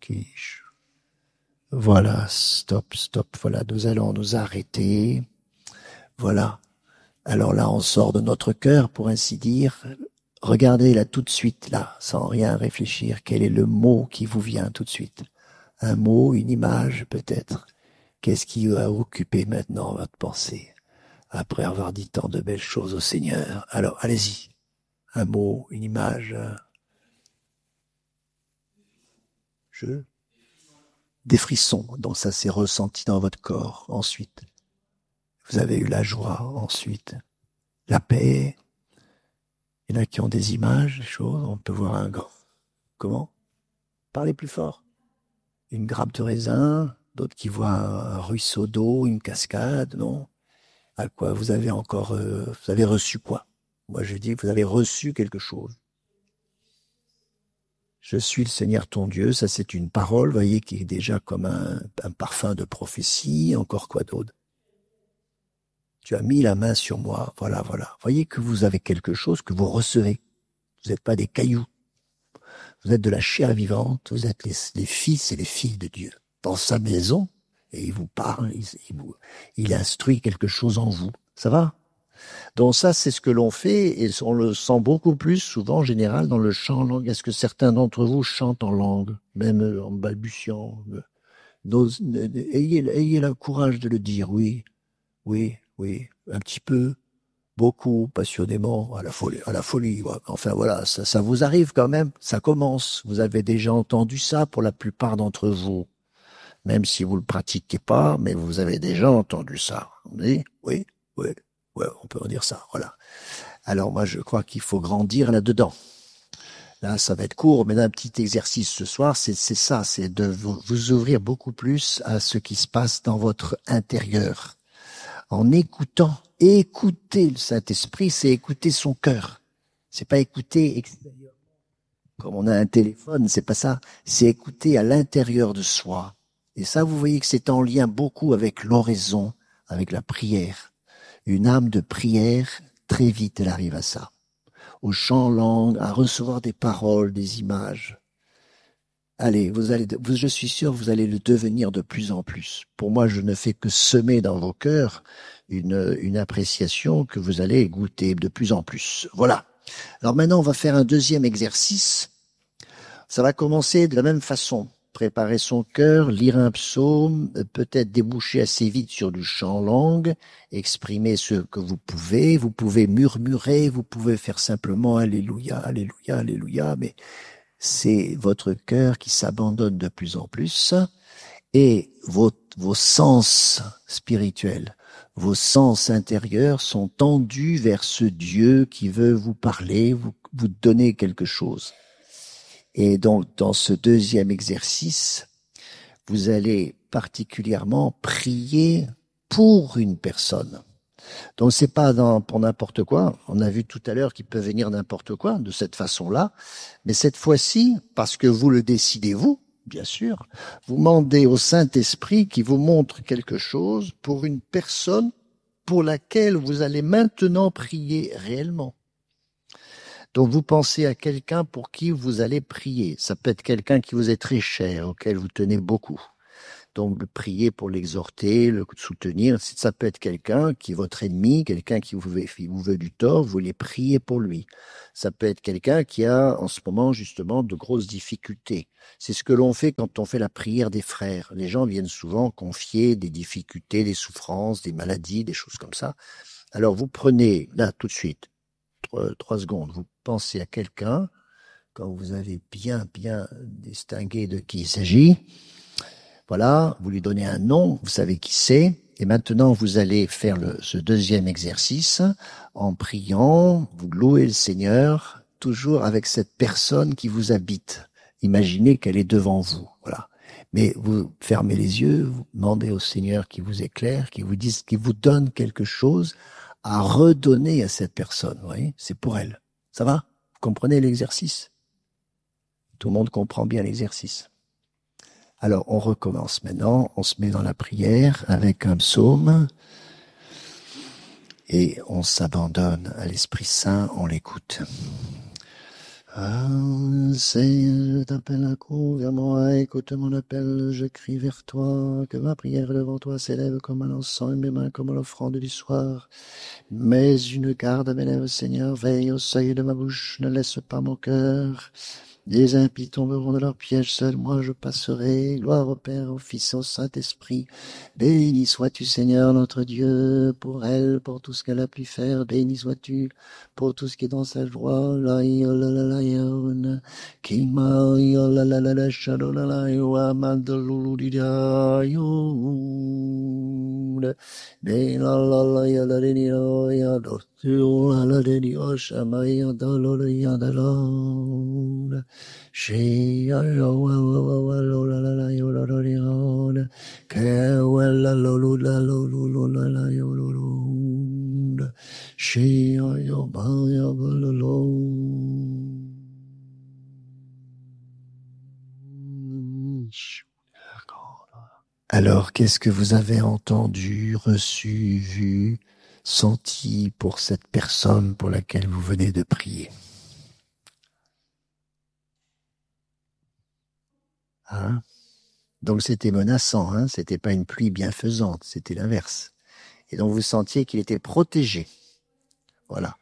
quiche. Voilà, stop, voilà, nous allons nous arrêter. Voilà. Alors là, on sort de notre cœur, pour ainsi dire. Regardez là tout de suite, là, sans rien réfléchir, quel est le mot qui vous vient tout de suite. Un mot, une image peut-être. Qu'est-ce qui va occuper maintenant votre pensée, après avoir dit tant de belles choses au Seigneur? Alors, allez-y. Un mot, une image. Des frissons, donc ça s'est ressenti dans votre corps. Ensuite, vous avez eu la joie. Ensuite, la paix. Il y en a qui ont des images, des choses. On peut voir un grand. Comment? Parlez plus fort. Une grappe de raisin. D'autres qui voient un ruisseau d'eau, une cascade, non? À quoi vous avez encore, vous avez reçu quoi? Moi, je dis, vous avez reçu quelque chose. Je suis le Seigneur ton Dieu, ça c'est une parole, voyez, qui est déjà comme un parfum de prophétie. Encore quoi d'autre? Tu as mis la main sur moi, voilà. Voyez que vous avez quelque chose que vous recevez. Vous n'êtes pas des cailloux. Vous êtes de la chair vivante, vous êtes les fils et les filles de Dieu. Dans sa maison, et il vous parle, il instruit quelque chose en vous. Ça va? Donc ça, c'est ce que l'on fait, et on le sent beaucoup plus souvent, en général, dans le chant en langue. Est-ce que certains d'entre vous chantent en langue, même en balbutiant? Ayez le courage de le dire, oui, un petit peu, beaucoup, passionnément, à la folie. Ouais. Enfin voilà, ça vous arrive quand même, ça commence. Vous avez déjà entendu ça pour la plupart d'entre vous, même si vous le pratiquez pas, mais vous avez déjà entendu ça. Oui, on peut en dire ça, voilà. Alors moi, je crois qu'il faut grandir là-dedans. Là, ça va être court, mais un petit exercice ce soir, c'est ça, c'est de vous ouvrir beaucoup plus à ce qui se passe dans votre intérieur. En écouter le Saint-Esprit, c'est écouter son cœur. C'est pas écouter extérieurement. Comme on a un téléphone, c'est pas ça. C'est écouter à l'intérieur de soi. Et ça, vous voyez que c'est en lien beaucoup avec l'oraison, avec la prière. Une âme de prière, très vite, elle arrive à ça. Au chant en langue, à recevoir des paroles, des images. Allez, je suis sûr, vous allez le devenir de plus en plus. Pour moi, je ne fais que semer dans vos cœurs une appréciation que vous allez goûter de plus en plus. Voilà. Alors maintenant, on va faire un deuxième exercice. Ça va commencer de la même façon. Préparer son cœur, lire un psaume, peut-être déboucher assez vite sur du chant en langue, exprimer ce que vous pouvez murmurer, vous pouvez faire simplement Alléluia, Alléluia, Alléluia, mais c'est votre cœur qui s'abandonne de plus en plus et vos sens spirituels, vos sens intérieurs sont tendus vers ce Dieu qui veut vous parler, vous donner quelque chose. Et donc, dans ce deuxième exercice, vous allez particulièrement prier pour une personne. Donc, c'est pas pour n'importe quoi. On a vu tout à l'heure qu'il peut venir n'importe quoi de cette façon-là. Mais cette fois-ci, parce que vous le décidez vous, bien sûr, vous demandez au Saint-Esprit qui vous montre quelque chose pour une personne pour laquelle vous allez maintenant prier réellement. Donc, vous pensez à quelqu'un pour qui vous allez prier. Ça peut être quelqu'un qui vous est très cher, auquel vous tenez beaucoup. Donc, prier pour l'exhorter, le soutenir. Ça peut être quelqu'un qui est votre ennemi, quelqu'un qui vous veut du tort, vous voulez prier pour lui. Ça peut être quelqu'un qui a, en ce moment, justement, de grosses difficultés. C'est ce que l'on fait quand on fait la prière des frères. Les gens viennent souvent confier des difficultés, des souffrances, des maladies, des choses comme ça. Alors, vous prenez, là, tout de suite, 3 secondes, vous pensez à quelqu'un, quand vous avez bien distingué de qui il s'agit, voilà, vous lui donnez un nom, vous savez qui c'est, et maintenant vous allez faire ce deuxième exercice en priant, vous louez le Seigneur, toujours avec cette personne qui vous habite. Imaginez qu'elle est devant vous, voilà. Mais vous fermez les yeux, vous demandez au Seigneur qui vous éclaire, qui vous donne quelque chose à redonner à cette personne, vous voyez, c'est pour elle. Ça va? Vous comprenez l'exercice? Tout le monde comprend bien l'exercice. Alors, on recommence maintenant, on se met dans la prière avec un psaume et on s'abandonne à l'Esprit Saint, on l'écoute. Ah, Seigneur, je t'appelle à court vers moi, écoute mon appel, je crie vers toi, que ma prière devant toi s'élève comme un encens et mes mains comme l'offrande du soir. Mais une garde à mes lèvres, Seigneur, veille au seuil de ma bouche, ne laisse pas mon cœur. Les impies tomberont de leur piège, seul moi je passerai. Gloire au Père, au Fils, au Saint-Esprit. Béni sois-tu, Seigneur, notre Dieu, pour elle, pour tout ce qu'elle a pu faire. Béni sois-tu pour tout ce qui est dans sa joie. La ya la la la ya na. Kima ya la la la la shado la la ya mandalulu di da yo. Be la la la ya la di ya do. La la di ya shama ya da la la ya da la. She ya wa wa wa wa lo la la la yo la la di ya. Ke wa la lo lo la lo lo lo la la yo lo lo. She ya yo ba ya ba lo lo. Alors, qu'est-ce que vous avez entendu, reçu, vu, senti pour cette personne pour laquelle vous venez de prier? Hein? Donc c'était menaçant, hein? C'était pas une pluie bienfaisante, c'était l'inverse. Et donc vous sentiez qu'il était protégé. Voilà.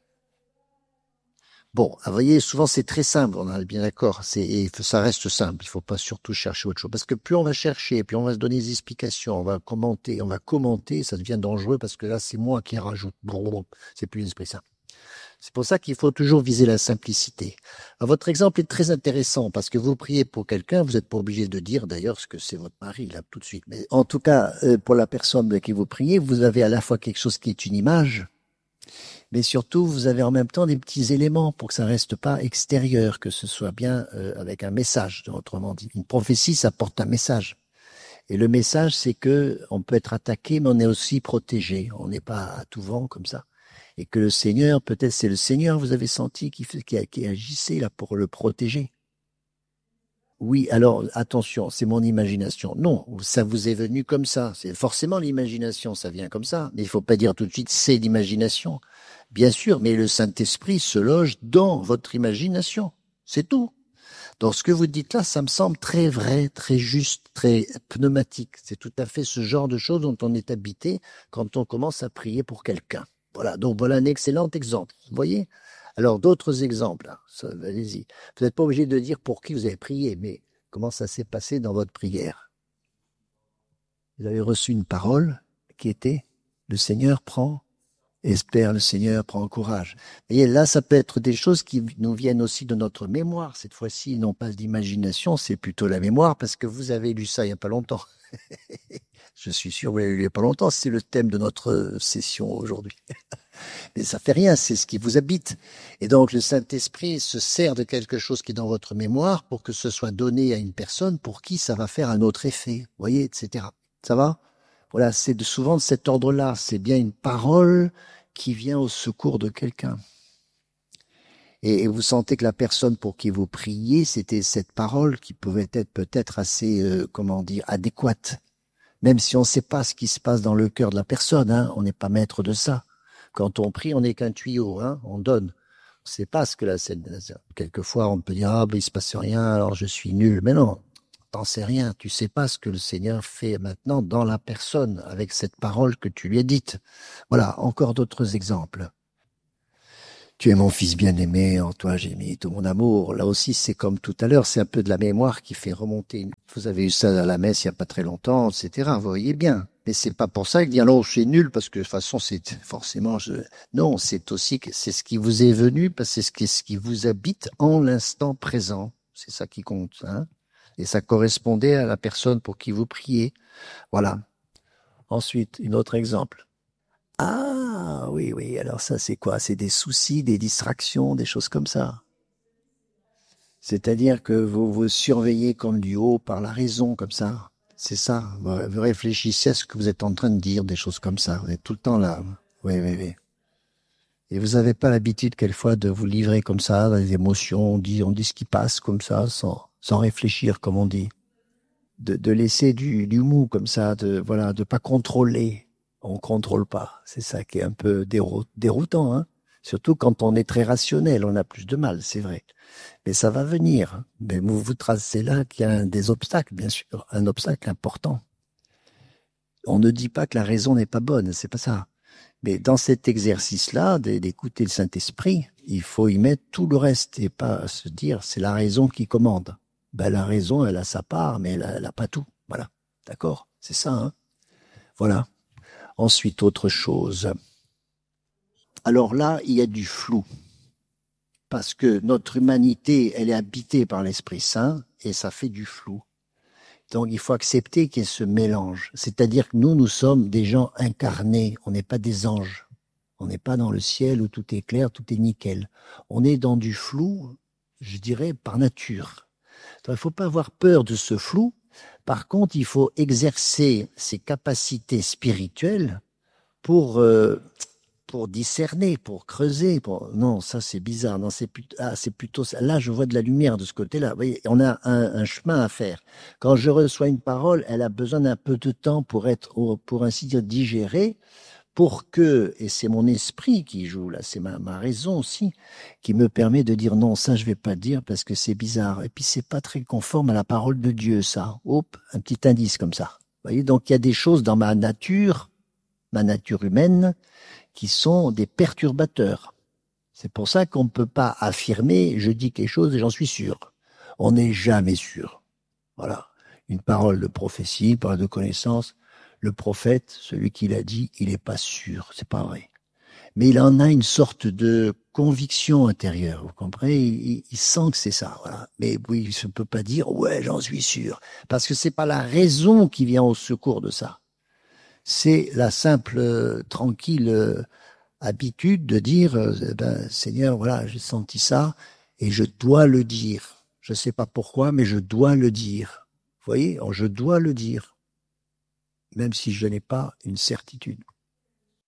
Bon, vous voyez, souvent c'est très simple, on est bien d'accord, et ça reste simple, il faut pas surtout chercher autre chose. Parce que plus on va chercher, plus on va se donner des explications, on va commenter, ça devient dangereux parce que là c'est moi qui rajoute. C'est plus l'esprit saint. C'est pour ça qu'il faut toujours viser la simplicité. Alors, votre exemple est très intéressant parce que vous priez pour quelqu'un, vous n'êtes pas obligé de dire d'ailleurs ce que c'est votre mari là tout de suite. Mais en tout cas, pour la personne de qui vous priez, vous avez à la fois quelque chose qui est une image, mais surtout vous avez en même temps des petits éléments pour que ça reste pas extérieur, que ce soit bien avec un message. Autrement dit, une prophétie, ça porte un message. Et le message, c'est que on peut être attaqué, mais on est aussi protégé. On n'est pas à tout vent comme ça. Et que le Seigneur, peut-être c'est le Seigneur, vous avez senti, qui agissait là pour le protéger. Oui, alors attention, c'est mon imagination. Non, ça vous est venu comme ça. C'est forcément l'imagination, ça vient comme ça. Mais il faut pas dire tout de suite c'est l'imagination. Bien sûr, mais le Saint-Esprit se loge dans votre imagination. C'est tout. Donc ce que vous dites là, ça me semble très vrai, très juste, très pneumatique. C'est tout à fait ce genre de choses dont on est habité quand on commence à prier pour quelqu'un. Voilà, donc voilà un excellent exemple. Vous voyez? Alors d'autres exemples, hein. Allez-y. Vous n'êtes pas obligé de dire pour qui vous avez prié, mais comment ça s'est passé dans votre prière? Vous avez reçu une parole qui était le Seigneur prend, espère le Seigneur, prend courage. Vous voyez, là, ça peut être des choses qui nous viennent aussi de notre mémoire. Cette fois-ci, non pas d'imagination, c'est plutôt la mémoire, parce que vous avez lu ça il n'y a pas longtemps. Je suis sûr, vous l'avez lu il n'y a pas longtemps, c'est le thème de notre session aujourd'hui. Mais ça fait rien, c'est ce qui vous habite. Et donc, le Saint-Esprit se sert de quelque chose qui est dans votre mémoire pour que ce soit donné à une personne pour qui ça va faire un autre effet. Vous voyez, etc. Ça va? Voilà, c'est souvent de cet ordre-là. C'est bien une parole qui vient au secours de quelqu'un. Et vous sentez que la personne pour qui vous priez, c'était cette parole qui pouvait être peut-être assez, comment dire, adéquate. Même si on ne sait pas ce qui se passe dans le cœur de la personne, hein, on n'est pas maître de ça. Quand on prie, on n'est qu'un tuyau, hein, on donne. On ne sait pas ce que la scène. Quelquefois, on peut dire ah ben il se passe rien, alors je suis nul. Mais non, t'en sais rien. Tu sais pas ce que le Seigneur fait maintenant dans la personne avec cette parole que tu lui as dite. Voilà, encore d'autres exemples. Tu es mon fils bien-aimé, en toi j'ai mis tout mon amour. Là aussi, c'est comme tout à l'heure, c'est un peu de la mémoire qui fait remonter. Vous avez eu ça à la messe il y a pas très longtemps, etc. Vous voyez bien. Mais c'est pas pour ça qu'il dit alors je suis nul parce que de toute façon c'est forcément non, c'est aussi que c'est ce qui vous est venu parce que c'est ce qui vous habite en l'instant présent. C'est ça qui compte, hein. Et ça correspondait à la personne pour qui vous priez. Voilà. Ensuite, un autre exemple. Ah, oui, oui. Alors ça, c'est quoi? C'est des soucis, des distractions, des choses comme ça. C'est-à-dire que vous vous surveillez comme du haut par la raison, comme ça. C'est ça. Vous réfléchissez à ce que vous êtes en train de dire, des choses comme ça. Vous êtes tout le temps là. Oui, oui, oui. Et vous n'avez pas l'habitude, quelquefois, de vous livrer comme ça, dans les émotions. On dit ce qui passe comme ça, sans réfléchir, comme on dit. De laisser du mou comme ça, de pas contrôler. On contrôle pas. C'est ça qui est un peu déroutant, hein. Surtout quand on est très rationnel, on a plus de mal, c'est vrai. Mais ça va venir. Mais vous tracez là qu'il y a des obstacles, bien sûr, un obstacle important. On ne dit pas que la raison n'est pas bonne, c'est pas ça. Mais dans cet exercice-là, d'écouter le Saint-Esprit, il faut y mettre tout le reste et pas se dire c'est la raison qui commande. Ben, la raison, elle a sa part, mais elle a pas tout. Voilà. D'accord? C'est ça, hein? Voilà. Ensuite, autre chose. Alors là, il y a du flou. Parce que notre humanité, elle est habitée par l'Esprit Saint et ça fait du flou. Donc il faut accepter qu'il y ait ce mélange. C'est-à-dire que nous sommes des gens incarnés, on n'est pas des anges. On n'est pas dans le ciel où tout est clair, tout est nickel. On est dans du flou, je dirais, par nature. Donc il ne faut pas avoir peur de ce flou. Par contre, il faut exercer ses capacités spirituelles pour discerner, pour creuser. Non, ça c'est bizarre. Non, c'est plutôt ça. Là, je vois de la lumière de ce côté-là. Vous voyez, on a un chemin à faire. Quand je reçois une parole, elle a besoin d'un peu de temps pour être, pour ainsi dire, digérée, pour que, et c'est mon esprit qui joue là, c'est ma raison aussi, qui me permet de dire non, ça je vais pas le dire parce que c'est bizarre. Et puis c'est pas très conforme à la parole de Dieu, ça. Hop, un petit indice comme ça. Vous voyez, donc il y a des choses dans ma nature humaine, qui sont des perturbateurs. C'est pour ça qu'on ne peut pas affirmer, je dis quelque chose et j'en suis sûr. On n'est jamais sûr. Voilà. Une parole de prophétie, une parole de connaissance. Le prophète, celui qui l'a dit, il n'est pas sûr. C'est pas vrai. Mais il en a une sorte de conviction intérieure. Vous comprenez? Il sent que c'est ça. Voilà. Mais oui, il ne peut pas dire, ouais, j'en suis sûr. Parce que c'est pas la raison qui vient au secours de ça. C'est la simple, tranquille habitude de dire, ben, Seigneur, voilà, j'ai senti ça et je dois le dire. Je ne sais pas pourquoi, mais je dois le dire. Vous voyez, je dois le dire, même si je n'ai pas une certitude.